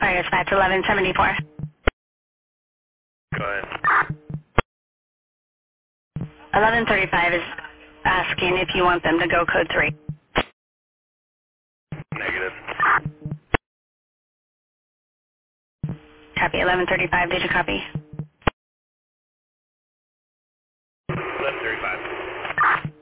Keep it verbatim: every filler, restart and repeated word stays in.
Alright, dispatch eleven seventy-four. Go ahead. eleven thirty-five is asking if you want them to go code three. Negative. Copy, eleven thirty-five, did you copy? eleven thirty-five.